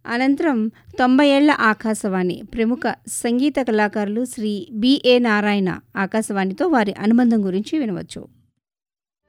అనంతరం 90 ఏళ్ల ఆకాశవాణి ప్రముఖ సంగీత కళాకారులు శ్రీ బిఏ నారాయణ ఆకాశవాణితో వారి అనుబంధం గురించి వినవచ్చు.